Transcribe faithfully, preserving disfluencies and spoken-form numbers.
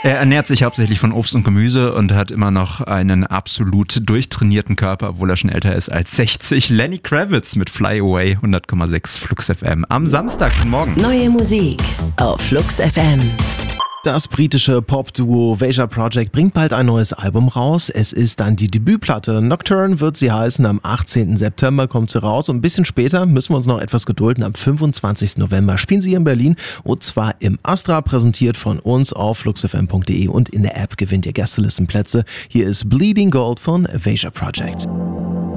Er ernährt sich hauptsächlich von Obst und Gemüse und hat immer noch einen absolut durchtrainierten Körper, obwohl er schon älter ist als sechzig. Lenny Kravitz mit Fly Away, hundert Komma sechs Flux F M. Am Samstag, guten Morgen. Neue Musik auf Flux F M. Das britische Pop-Duo Veja Project bringt bald ein neues Album raus. Es ist dann die Debütplatte. Nocturne wird sie heißen. Am achtzehnten September kommt sie raus. Und ein bisschen später müssen wir uns noch etwas gedulden. Am fünfundzwanzigsten November spielen sie hier in Berlin. Und zwar im Astra, präsentiert von uns auf flux f m punkt d e. Und in der App gewinnt ihr Gästelistenplätze. Hier ist Bleeding Gold von Veja Project.